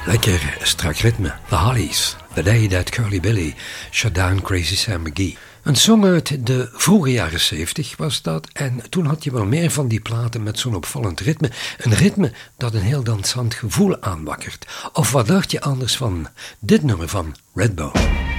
Lekker strak ritme. The Hollies. The Day That Curly Billy Shut Down Crazy Sam McGee. Een song uit de vroege jaren 70 was dat. En toen had je wel meer van die platen met zo'n opvallend ritme. Een ritme dat een heel dansant gevoel aanwakkert. Of wat dacht je anders van dit nummer van Redbone?